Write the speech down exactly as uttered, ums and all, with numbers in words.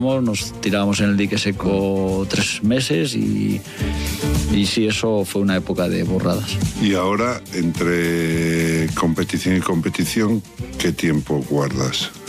Nos tirábamos en el dique seco tres meses y, y sí, eso fue una época de borradas. Y ahora, entre competición y competición, ¿qué tiempo guardas?